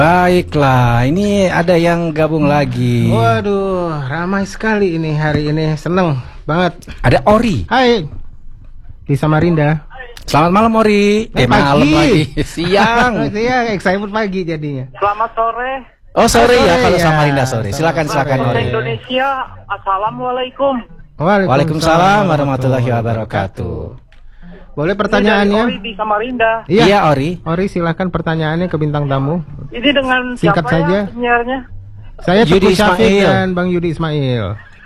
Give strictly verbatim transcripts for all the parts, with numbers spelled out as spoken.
Baiklah, ini ada yang gabung lagi. Waduh, ramai sekali ini hari ini, seneng banget. Ada Ori. Hai, di Samarinda. Selamat malam Ori. Eh, Eh, malam pagi. lagi. Siang. Siang, excited pagi jadinya. Selamat sore. Oh sore Sore, ya kalau ya. Samarinda sore. Silakan Sore. silakan Bahasa Ori. Indonesia. Assalamualaikum. Waalaikumsalam warahmatullahi wabarakatuh. Boleh Ini pertanyaannya? dari Ori di Samarinda. Iya, Iya Ori. Ori silakan pertanyaannya ke bintang tamu. Ini dengan Singkat siapa saja. ya penyiarnya? Saya Yudi Teguh Syafiq Ismail. dan Bang Yudi Ismail.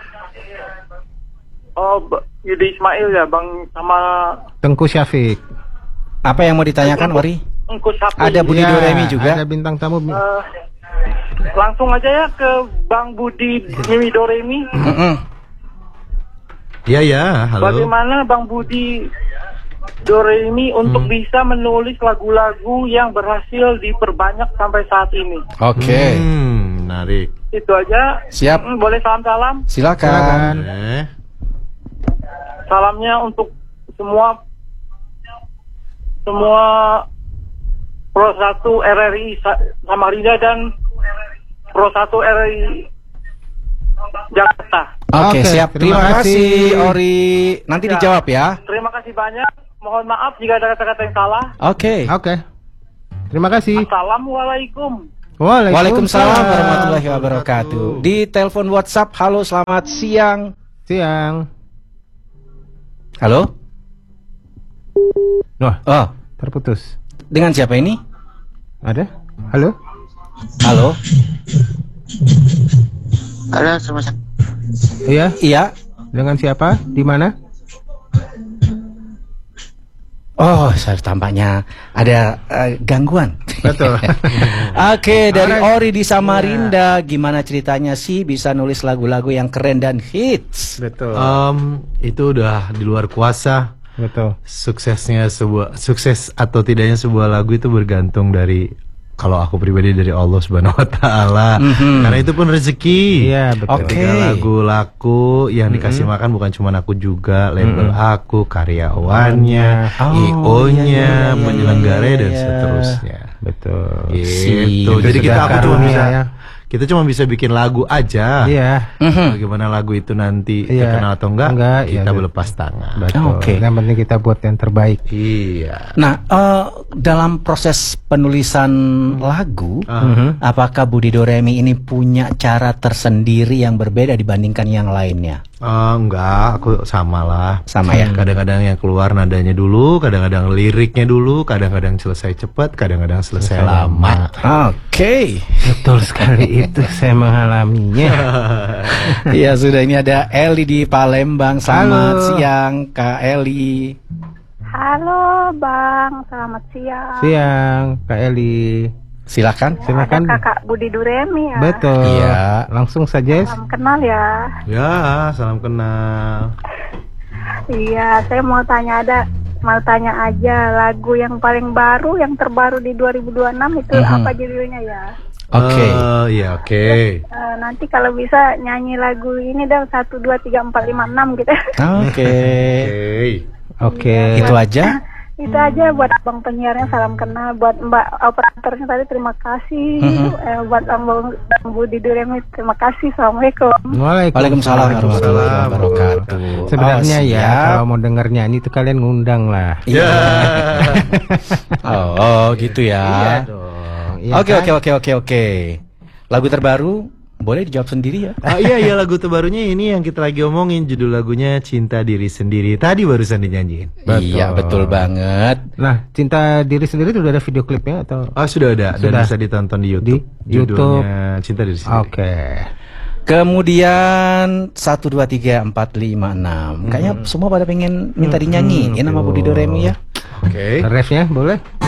Oh, B- Yudi Ismail ya, Bang, sama Tengku Syafiq. Apa yang mau ditanyakan Ori? Engku Sapi. Ada Budi Iya, Doremi juga. Ada bintang tamu. Eh, langsung aja ya ke Bang Budi Mimi Doremi. Mm-mm. Iya ya, halo. Bagaimana Bang Budi Doremi untuk Hmm. bisa menulis lagu-lagu yang berhasil diperbanyak sampai saat ini? Oke. Hmm, menarik. Itu aja. Siap. Hmm, boleh salam-salam? Silakan. Eh, Salamnya untuk semua semua Pro satu R R I Sa- Samarinda dan Pro satu R R I Jakarta. Oke, Oke, siap. terima Terima kasih kasih. Ori. Nanti Ya. dijawab ya. Terima kasih banyak. Mohon maaf jika ada kata-kata yang salah. Oke. Oke. Terima kasih. Assalamualaikum. Waalaikumsalam warahmatullahi wabarakatuh. Di telepon WhatsApp, halo selamat siang. Siang. Halo? Wah, Oh, terputus. dengan siapa ini? Ada? Halo? Halo? Halo, selamat siang. Iya, Iya. dengan siapa? Di mana? Oh, saya tampaknya ada eh, gangguan. Betul. Oke, dari Alright. Ori di Samarinda, gimana ceritanya sih bisa nulis lagu-lagu yang keren dan hits? Betul. em, itu udah di luar kuasa. Betul. Suksesnya sebuah sukses atau tidaknya sebuah lagu itu bergantung dari, kalau aku pribadi, dari Allah Subhanahu wa taala. Mhm. Karena itu pun rezeki. Iya, betul. Oke. Ketika lagu laku yang dikasih makan bukan cuma aku juga, label aku, karyawannya, Oh, I O-nya, iya, iya, iya, penyelenggara iya, dan iya. seterusnya. Betul. Gitu. Si- Jadi kita sudah aku cuma karunia bisa ya. kita cuma bisa bikin lagu aja. Iya. Mhm. Bagaimana lagu itu nanti Iya. terkenal atau enggak, Enggak, kita iya, berlepas tangan. Betul. Oke. Yang penting kita buat yang terbaik. Iya. Nah, eh, dalam proses penulisan lagu, Ah. apakah Budi Doremi ini punya cara tersendiri yang berbeda dibandingkan yang lainnya? Eh, enggak, aku sama lah. Sama ya? Kadang-kadang yang keluar nadanya dulu, kadang-kadang liriknya dulu, kadang-kadang selesai cepat, kadang-kadang selesai, Selesai lama. Oke. Betul sekali itu, saya mengalaminya. Ya sudah, ini ada Eli di Palembang. Selamat Halo. siang Kak Eli. Halo Bang, selamat siang. Siang, Kak Eli. Silakan. Silakan. Ada Kakak Budi Duremi ya. Betul. Iya. Langsung saja. Salam kenal ya. Ya, salam kenal. Iya, saya mau tanya ada mau tanya aja lagu yang paling baru, yang terbaru di dua ribu dua puluh enam itu Mhm. apa judulnya ya? Oke. Eh, iya, oke. Eh, nanti kalau bisa nyanyi lagu ini dong satu dua tiga empat lima enam gitu. Oke. Oke. Oke. Itu aja. Itu aja buat abang penyiarnya salam kenal, buat mbak operatornya tadi terima kasih, Mhm. eh, buat abang Bang Budi Duremi terima kasih. Assalamualum. Waalaikumsalam warahmatullahi Waalaikumsalam. wabarakatuh. Sebenarnya Oh, ya siap. kalau mau denger nyanyi itu kalian ngundang lah. Iya. Oh, oh, gitu ya. Iya dong. Iya Oke kan? oke oke oke oke. Lagu terbaru boleh dijawab sendiri ya. Ah, iya iya, lagu terbarunya ini yang kita lagi omongin, judul lagunya Cinta Diri Sendiri. Tadi barusan dinyanyiin. Iya betul banget. Nah, cinta diri sendiri itu udah ada video klipnya atau? Oh, sudah ada dan Sudah. bisa ditonton di Di YouTube. YouTube. Judulnya Cinta Diri Sendiri. Oke. Kemudian satu dua tiga empat lima enam. Kayaknya semua pada pengen minta dinyanyiin nama Budi Doremi ya. Oke. Refnya boleh?